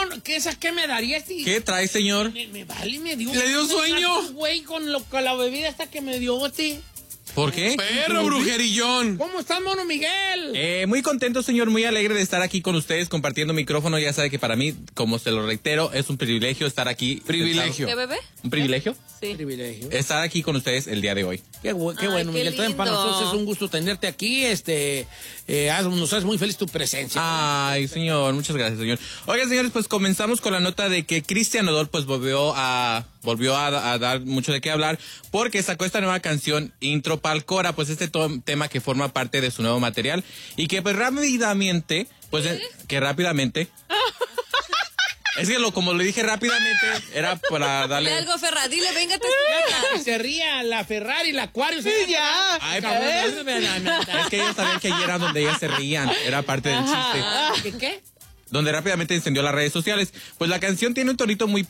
¿Qué me daría este? ¿Qué trae, señor? Me vale, me dio. ¿Le dio sueño? Güey, con la bebida hasta que me dio, ¿Por qué? Perro brujerillón. ¿Cómo estás, mono Miguel? Muy contento, señor, muy alegre de estar aquí con ustedes compartiendo micrófono. Ya sabe que para mí, como se lo reitero, es un privilegio estar aquí. Privilegio. ¿Qué, bebé? ¿Un privilegio? Sí. Privilegio. Estar aquí con ustedes el día de hoy. Qué bueno, qué Miguel. También para lindo. nosotros es un gusto tenerte aquí. Nos hace muy feliz tu presencia. Ay, señor, muchas gracias, señor. Oigan, señores, pues comenzamos con la nota de que Cristian Nodal pues volvió a dar mucho de qué hablar porque sacó esta nueva canción Intro Pa'l Cora, pues este tema que forma parte de su nuevo material y que pues rápidamente, es que como le dije rápidamente, era para darle... Dile algo, Ferra, dile, venga, te Que se ría la Ferrari, la Aquarius. Sí, ya. Ay, es que ellos sabían que allí era donde ellas se reían, era parte del chiste. ¿Qué? Donde rápidamente encendió las redes sociales. Pues la canción tiene un tonito muy